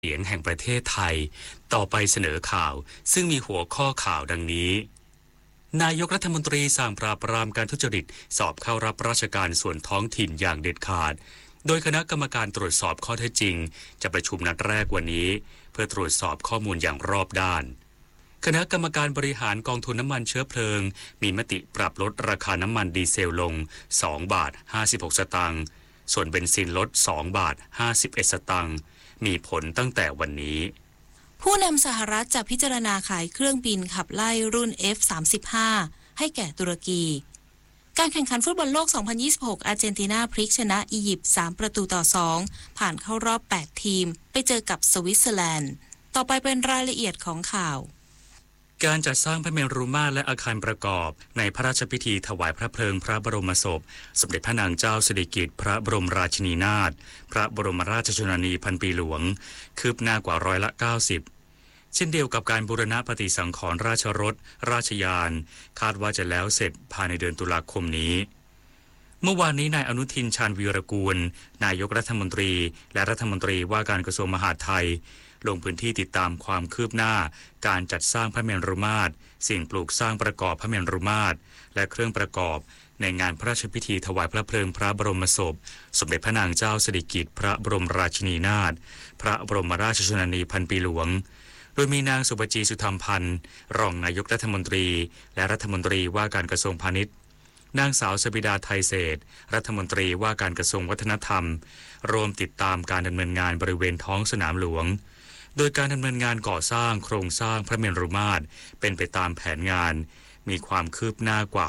เสียงแห่งประเทศไทยต่อไปเสนอข่าวซึ่งมีหัวข้อข่าวดังนี้นายกรัฐมนตรีสั่งปราบปรามการทุจริตสอบเข้ารับราชการส่วนท้องถิ่นอย่างเด็ดขาดโดยคณะกรรมการตรวจสอบข้อเท็จจริงจะประชุมนัดแรกวันนี้เพื่อตรวจสอบข้อมูลอย่างรอบด้านคณะกรรมการบริหารกองทุนน้ำมันเชื้อเพลิงมีมติปรับลดราคาน้ำมันดีเซลลง2 บาท 56 สตางค์ส่วนเบนซินลด2 บาท 51 สตางค์มีผลตั้งแต่วันนี้ผู้นำสหรัฐจะพิจารณาขายเครื่องบินขับไล่รุ่น F-35 ให้แก่ตุรกีการแข่งขันฟุตบอลโลก 2026 อาร์เจนตินาพลิกชนะอียิปต์ 3-2 ผ่านเข้ารอบ 8 ทีมไปเจอกับสวิตเซอร์แลนด์ต่อไปเป็นรายละเอียดของข่าวการจัดสร้างพระเมรุมาตรและอาคารประกอบในพระราชพิธีถวายพระเพลิงพระบรมศพสมเด็จพระนางเจ้าสิริกิติ์พระบรมราชินีนาถพระบรมราชชนนีพันปีหลวงคืบหน้ากว่า90%เช่นเดียวกับการบูรณะปฏิสังขรณ์ราชรถราชยานคาดว่าจะแล้วเสร็จภายในเดือนตุลาคมนี้เมื่อวานนี้นายอนุทินชาญวีรกูลนายกรัฐมนตรีและรัฐมนตรีว่าการกระทรวงมหาดไทยลงพื้นที่ติดตามความคืบหน้าการจัดสร้างพระเมรุมาตรสิ่งปลูกสร้างประกอบพระเมรุมาตรและเครื่องประกอบในงานพระราชพิธีถวายพระเพลิงพระบรมศพสมเด็จพระนางเจ้าสิริกิติ์พระบรมราชินีนาถพระบรมราชชนนีพันปีหลวงโดยมีนางสุปจีสุธรรมพันธ์รองนายกรัฐมนตรีและรัฐมนตรีว่าการกระทรวงพาณิชย์นางสาวสบิดาไทยเศรษฐ์รัฐมนตรีว่าการกระทรวงวัฒนธรรมรวมติดตามการดำเนินงานบริเวณท้องสนามหลวงโดยการดำเนินงานก่อสร้างโครงสร้างพระเมรุมาตรเป็นไปตามแผนงานมีความคืบหน้ากว่า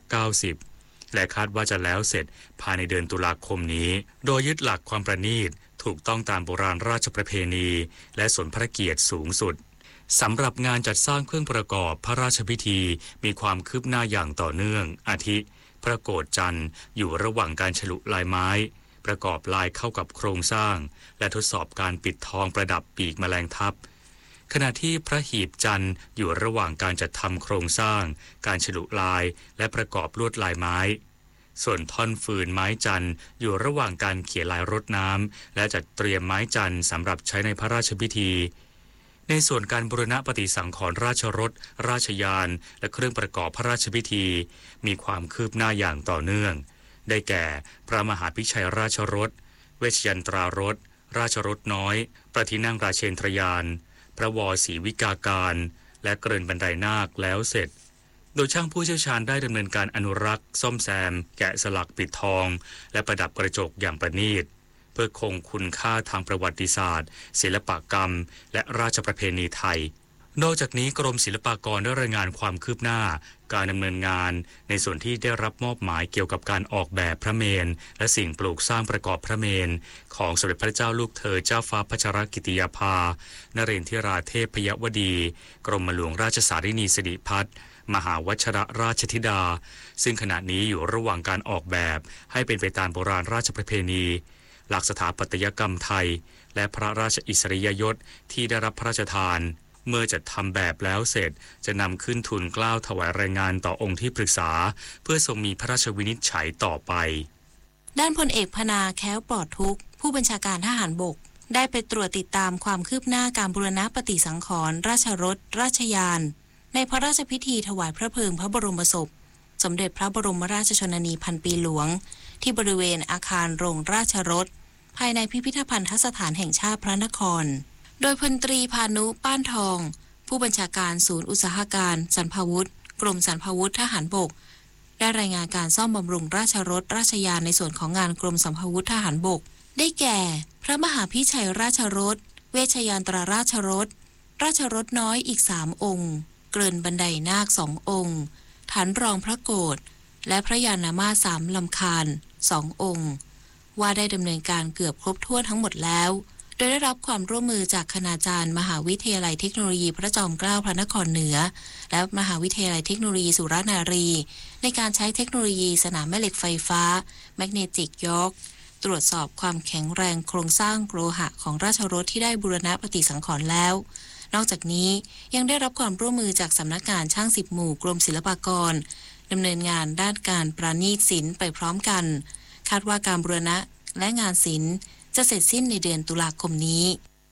90%และคาดว่าจะแล้วเสร็จภายในเดือนตุลาคมนี้โดยยึดหลักความประณีตถูกต้องตามโบราณราชประเพณีและสมพระเกียรติสูงสุดสำหรับงานจัดสร้างเครื่องประกอบพระราชพิธีมีความคืบหน้าอย่างต่อเนื่องอาทิพระโกฐจันทร์อยู่ระหว่างการฉลุลายไม้ประกอบลายเข้ากับโครงสร้างและทดสอบการปิดทองประดับปีกแมลงทับขณะที่พระหีบจันทร์อยู่ระหว่างการจัดทำโครงสร้างการฉลุลายและประกอบลวดลายไม้ส่วนท่อนฟืนไม้จันทร์อยู่ระหว่างการเขียนลายรดน้ำและจัดเตรียมไม้จันทร์สำหรับใช้ในพระราชพิธีในส่วนการบูรณะปฏิสังขรณ์ราชรถราชยานและเครื่องประกอบพระราชพิธีมีความคืบหน้าอย่างต่อเนื่องได้แก่พระมหาพิชัยราชรถเวชยันตรารถราชรถน้อยพระที่นั่งราเชนทรยานพระวศรีวิกาการและเกรินบันไดนาคแล้วเสร็จโดยช่างผู้เชี่ยวชาญได้ดำเนินการอนุรักษ์ซ่อมแซมแกะสลักปิดทองและประดับกระจกอย่างประณีตเพื่อคงคุณค่าทางประวัติศาสตร์ศิลปกรรมและราชประเพณีไทยนอกจากนี้กรมศิลปากรได้รายงานความคืบหน้าการดำเนินงานในส่วนที่ได้รับมอบหมายเกี่ยวกับการออกแบบพระเมรุและสิ่งปลูกสร้างประกอบพระเมรุของสมเด็จพระเจ้าลูกเธอเจ้าฟ้าพัชรกิติยาภานเรนทิราเทพยวดีกรมหลวงราชสารินีสิริพัฒน์มหาวชิรราชธิดาซึ่งขณะนี้อยู่ระหว่างการออกแบบให้เป็นไปตามโบราณราชประเพณีหลักสถาปัตยกรรมไทยและพระราชอิสริยยศที่ได้รับพระราชทานเมื่อจัดทำแบบแล้วเสร็จจะนำขึ้นทูลเกล้าถวายรายงานต่อองค์ที่ปรึกษาเพื่อทรงมีพระราชวินิจฉัยต่อไปด้านพลเอกพนาแค้วปลอดทุกข์ผู้บัญชาการทหารบกได้ไปตรวจติดตามความคืบหน้าการบูรณะปฏิสังขรณ์ราชรถราชยานในพระราชพิธีถวายพระเพลิงพระบรมศพสมเด็จพระบรมราชชนนีพันปีหลวงที่บริเวณอาคารโรงราชรถภายในพิพิธภัณฑสถานแห่งชาติพระนครโดยพลตรีพานุป้านทองผู้บัญชาการศูนย์อุตสาหการสรรพาวุธกรมสรรพาวุธทหารบกได้รายงานการซ่อมบำรุงราชรถราชยานในส่วนของงานกรมสรรพาวุธทหารบกได้แก่พระมหาพิชัยราชรถเวชยานตราราชรถราชรถน้อยอีก3 องค์เกรินบันไดนาค2 องค์ฐานรองพระโกฐและพระยานามาส3 ลำคาญ2 องค์ว่าได้ดำเนินการเกือบครบถ้วนทั้งหมดแล้วโดยได้รับความร่วมมือจากคณาจารย์มหาวิทยาลัยเทคโนโลยีพระจอมเกล้าพระนครเหนือและมหาวิทยาลัยเทคโนโลยีสุรนารีในการใช้เทคโนโลยีสนามแม่เหล็กไฟฟ้าแมกเนติกยอร์กตรวจสอบความแข็งแรงโครงสร้างโลหะของราชรถที่ได้บูรณะปฏิสังขรณ์แล้วนอกจากนี้ยังได้รับความร่วมมือจากสำนักงานช่าง10 หมู่กรมศิลปากรดำเนินงานด้านการประณีตศิลป์ไปพร้อมกันคาดว่าการบูรณะและงานศิลป์จะเสร็จสิ้นในเดือนตุลาคมนี้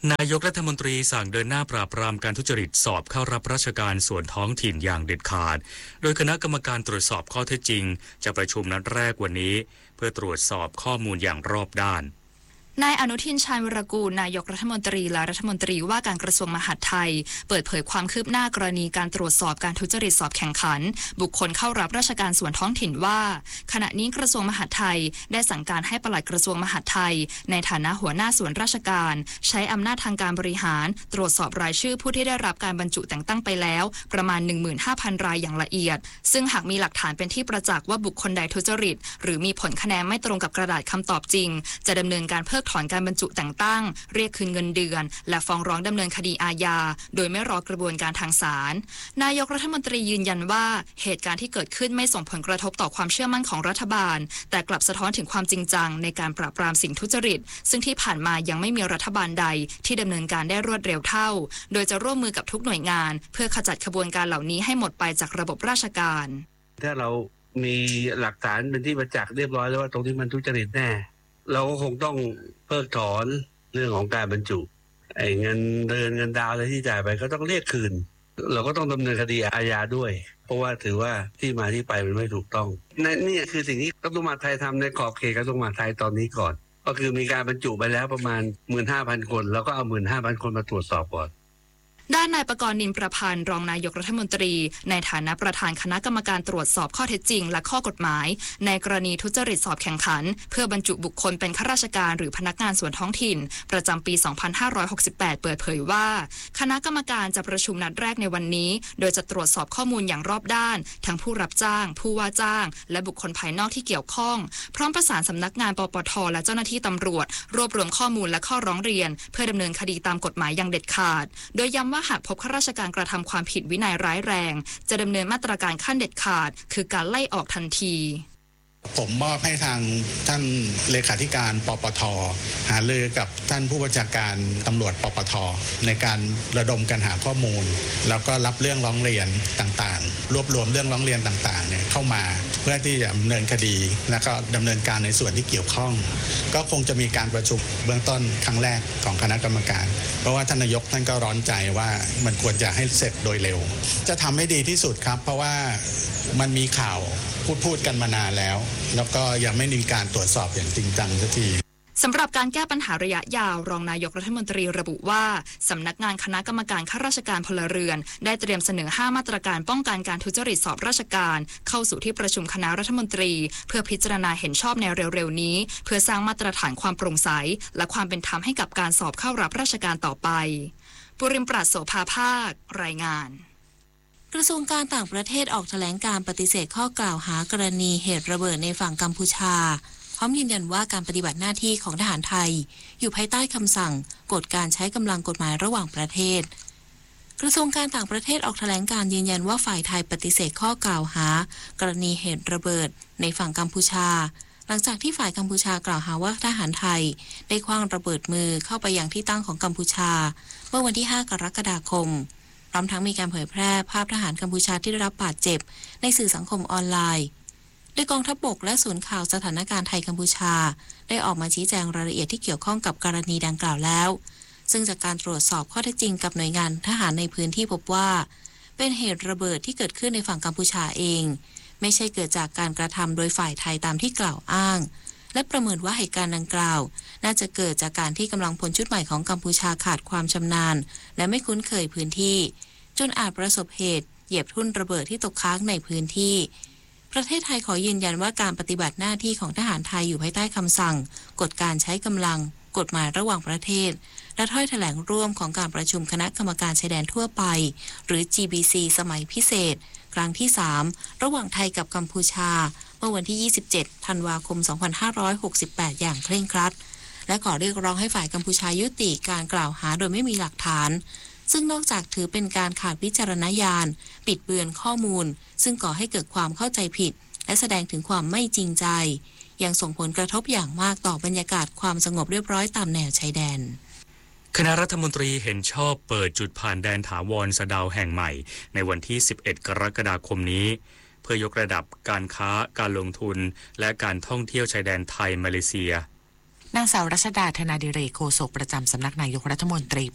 นายกรัฐมนตรีสั่งเดินหน้าปราบปรามการทุจริตสอบเข้ารับราชการส่วนท้องถิ่นอย่างเด็ดขาดโดยคณะกรรมการตรวจสอบข้อเท็จจริงจะประชุมนัดแรกวันนี้เพื่อตรวจสอบข้อมูลอย่างรอบด้านนายอนุทินชาญวรกูลนายกรัฐมนตรีและรัฐมนตรีว่าการกระทรวงมหาดไทยเปิดเผยความคืบหน้ากรณีการตรวจสอบการทุจริตสอบแข่งขันบุคคลเข้ารับราชการส่วนท้องถิ่นว่าขณะนี้กระทรวงมหาดไทยได้สั่งการให้ปลัดกระทรวงมหาดไทยในฐานะหัวหน้าส่วนราชการใช้อำนาจทางการบริหารตรวจสอบรายชื่อผู้ที่ได้รับการบรรจุแต่งตั้งไปแล้วประมาณ 15,000 รายอย่างละเอียดซึ่งหากมีหลักฐานเป็นที่ประจักษ์ว่าบุคคลใดทุจริตหรือมีผลคะแนนไม่ตรงกับกระดาษคำตอบจริงจะดำเนินการเพิกถอนการบรรจุแต่งตั้งเรียกคืนเงินเดือนและฟ้องร้องดำเนินคดีอาญาโดยไม่รอกระบวนการทางศาลนายกรัฐมนตรียืนยันว่าเหตุการณ์ที่เกิดขึ้นไม่ส่งผลกระทบต่อความเชื่อมั่นของรัฐบาลแต่กลับสะท้อนถึงความจริงจังในการปราบปรามสิ่งทุจริตซึ่งที่ผ่านมายังไม่มีรัฐบาลใดที่ดำเนินการได้รวดเร็วเท่าโดยจะร่วมมือกับทุกหน่วยงานเพื่อขจัดขบวนการเหล่านี้ให้หมดไปจากระบบราชการถ้าเรามีหลักฐานเป็นที่ประจักษ์เรียบร้อยแล้วว่าตรงที่มันทุจริตแน่เราก็คงต้องเพิกถอนเรื่องของการบรรจุเงินเดือนเงินดาวอะไรที่จ่ายไปก็ต้องเรียกคืนเราก็ต้องดำเนินคดีอาญาด้วยเพราะว่าถือว่าที่มาที่ไปมันไม่ถูกต้องนี่คือสิ่งที่กระทรวงมหาดไทยทำในขอบเขตกระทรวงมหาดไทยตอนนี้ก่อนก็คือมีการบรรจุไปแล้วประมาณ 15,000 คนแล้วก็เอา 15,000 คนมาตรวจสอบก่อนด้านนายประกรณ์ นินประพันธ์รองนายกรัฐมนตรีในฐานะประธานคณะกรรมการตรวจสอบข้อเท็จจริงและข้อกฎหมายในกรณีทุจริตสอบแข่งขันเพื่อบรรจุบุคคลเป็นข้าราชการหรือพนักงานส่วนท้องถิ่นประจำปี 2568 เปิดเผยว่าคณะกรรมการจะประชุมนัดแรกในวันนี้โดยจะตรวจสอบข้อมูลอย่างรอบด้านทั้งผู้รับจ้างผู้ว่าจ้างและบุคคลภายนอกที่เกี่ยวข้องพร้อมประสานสำนักงานปปทและเจ้าหน้าที่ตำรวจรวบรวมข้อมูลและข้อร้องเรียนเพื่อดำเนินคดีตามกฎหมายอย่างเด็ดขาดโดยย้ำว่าหากพบข้าราชการกระทำความผิดวินัยร้ายแรงจะดำเนินมาตรการขั้นเด็ดขาดคือการไล่ออกทันทีผมมอบให้ทางท่านเลขาธิการปปท.หารือกับท่านผู้บัญชาการตำรวจปปท.ในการระดมกันหาข้อมูลแล้วก็รับเรื่องร้องเรียนต่างๆรวบรวมเรื่องร้องเรียนต่างๆเนี่ยเข้ามาเพื่อที่จะดำเนินคดีแล้วก็ดำเนินการในส่วนที่เกี่ยวข้องก็คงจะมีการประชุมเบื้องต้นครั้งแรกของคณะกรรมการเพราะว่าท่านนายกท่านก็ร้อนใจว่ามันควรจะให้เสร็จโดยเร็วจะทำให้ดีที่สุดครับเพราะว่ามันมีข่าวพูดกันมานานแล้วก็ยังไม่มีการตรวจสอบอย่างจริงจังสักทีสำหรับการแก้ปัญหาระยะยาวรองนายกรัฐมนตรีระบุว่าสำนักงานคณะกรรมการข้าราชการพลเรือนได้เตรียมเสนอ5มาตรการป้องกันการทุจริตสอบราชการเข้าสู่ที่ประชุมคณะรัฐมนตรีเพื่อพิจารณาเห็นชอบในเร็วๆนี้เพื่อสร้างมาตรฐานความโปร่งใสและความเป็นธรรมให้กับการสอบเข้ารับราชการต่อไปปุริมปราศโสภาภาครายงานกระทรวงการต่างประเทศออกแถลงการปฏิเสธข้อกล่าวหากรณีเหตุระเบิดในฝั่งกัมพูชาพร้อมยืนยันว่าการปฏิบัติหน้าที่ของทหารไทยอยู่ภายใต้คำสั่งกฎการใช้กำลังกฎหมายระหว่างประเทศกระทรวงการต่างประเทศออกแถลงการยืนยันว่าฝ่ายไทยปฏิเสธข้อกล่าวหากรณีเหตุระเบิดในฝั่งกัมพูชาหลังจากที่ฝ่ายกัมพูชากล่าวหาว่าทหารไทยได้ขว้างระเบิดมือเข้าไปยังที่ตั้งของกัมพูชาเมื่อวันที่ 5 กรกฎาคมพร้อมทั้งมีการเผยแพร่ภาพทหารกัมพูชาที่ได้รับบาดเจ็บในสื่อสังคมออนไลน์โดยกองทัพบกและศูนย์ข่าวสถานการณ์ไทยกัมพูชาได้ออกมาชี้แจงรายละเอียดที่เกี่ยวข้องกับกรณีดังกล่าวแล้วซึ่งจากการตรวจสอบข้อเท็จจริงกับหน่วยงานทหารในพื้นที่พบว่าเป็นเหตุระเบิดที่เกิดขึ้นในฝั่งกัมพูชาเองไม่ใช่เกิดจากการกระทำโดยฝ่ายไทยตามที่กล่าวอ้างและประเมินว่าเหตุการณ์ดังกล่าวน่าจะเกิดจากการที่กำลังพลชุดใหม่ของกัมพูชาขาดความชำนาญและไม่คุ้นเคยพื้นที่จนอาจประสบเหตุเหยียบทุ่นระเบิดที่ตกค้างในพื้นที่ประเทศไทยขอยืนยันว่าการปฏิบัติหน้าที่ของทหารไทยอยู่ภายใต้คำสั่งกฎการใช้กำลังกฎหมายระหว่างประเทศและถ้อยแถลงร่วมของการประชุมคณะกรรมการชายแดนทั่วไปหรือ GBC สมัยพิเศษครั้งที่ 3 ระหว่างไทยกับกัมพูชาเมื่อวันที่ 27 ธันวาคม 2568 อย่างเคร่งครัดและขอเรียกร้องให้ฝ่ายกัมพูชายุติการกล่าวหาโดยไม่มีหลักฐานซึ่งนอกจากถือเป็นการขาดวิจารณญาณปิดเบือนข้อมูลซึ่งก่อให้เกิดความเข้าใจผิดและแสดงถึงความไม่จริงใจยังส่งผลกระทบอย่างมากต่อบรรยากาศความสงบเรียบร้อยตามแนวชายแดนคณะรัฐมนตรีเห็นชอบเปิดจุดผ่านแดนถาวรสะเดาแห่งใหม่ในวันที่ 11 กรกฎาคมนี้เพื่อยกระดับการค้าการลงทุนและการท่องเที่ยวชายแดนไทยมาเลเซียนางสาวรัชดาธนาดิเรกโฆษกประจำสำนักนายกรัฐมนตรี